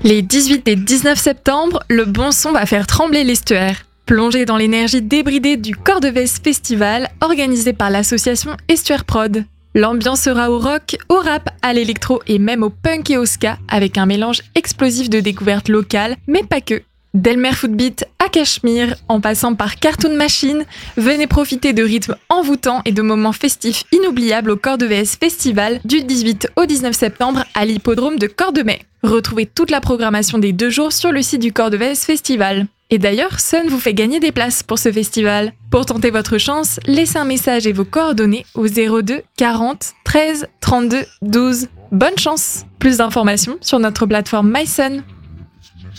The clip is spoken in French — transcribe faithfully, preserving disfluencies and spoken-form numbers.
Les dix-huit et dix-neuf septembre, le bon son va faire trembler l'estuaire. Plongez dans l'énergie débridée du Cordevès Festival organisé par l'association Estuaire Prod. L'ambiance sera au rock, au rap, à l'électro et même au punk et au ska avec un mélange explosif de découvertes locales, mais pas que. Delmer Footbeat à Cachemire, en passant par Cartoon Machine, venez profiter de rythmes envoûtants et de moments festifs inoubliables au Cordevès Festival du dix-huit au dix-neuf septembre à l'hippodrome de Cordemais. Retrouvez toute la programmation des deux jours sur le site du Cordevès Festival. Et d'ailleurs, Sun vous fait gagner des places pour ce festival. Pour tenter votre chance, laissez un message et vos coordonnées au zéro deux quarante treize trente-deux douze. Bonne chance! Plus d'informations sur notre plateforme MySun.